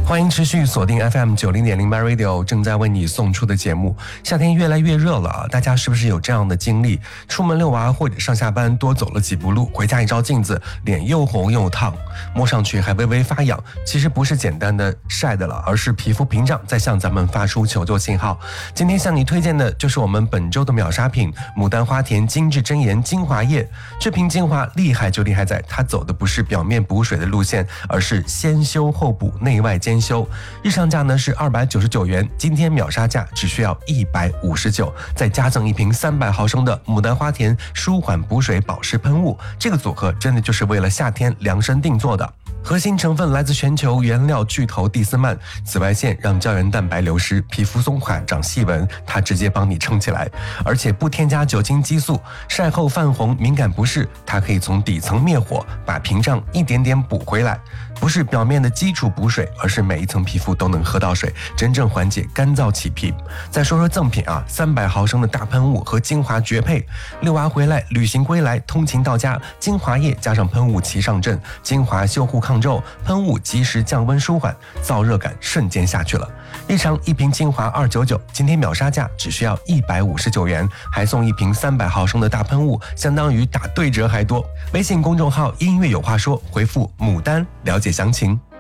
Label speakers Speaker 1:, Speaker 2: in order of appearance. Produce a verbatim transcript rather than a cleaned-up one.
Speaker 1: 欢迎持续锁定 F M 九零点零 My Radio 正在为你送出的节目。夏天越来越热了，大家是不是有这样的经历？出门遛娃或者上下班多走了几步路，回家一照镜子，脸又红又烫，摸上去还微微发痒。其实不是简单的晒的了，而是皮肤屏障在向咱们发出求救信号。今天向你推荐的就是我们本周的秒杀品牡丹花田精致真颜精华液。这瓶精华厉害就厉害在它走的不是表面补水的路线，而是先修后补，内外兼修。日上价呢是二百九十九元，今天秒杀价只需要一百五十九，再加赠一瓶三百毫升的牡丹花田舒缓补水保湿喷雾。这个组合真的就是为了夏天量身定做的。核心成分来自全球原料巨头蒂斯曼，紫外线让胶原蛋白流失，皮肤松垮长细纹，它直接帮你撑起来，而且不添加酒精激素，晒后泛红敏感不适，它可以从底层灭火，把屏障一点点补回来。不是表面的基础补水，而是每一层皮肤都能喝到水，真正缓解干燥起皮。再说说赠品啊，三百毫升的大喷雾和精华绝配，遛娃回来，旅行归来，通勤到家，精华液加上喷雾齐上阵，精华修护抗皱，喷雾及时降温舒缓，燥热感瞬间下去了。日常一瓶精华二百九十九，今天秒杀价只需要一百五十九元，还送一瓶三百毫升的大喷雾，相当于打对折还多。微信公众号音乐有话说，回复牡丹了解详情。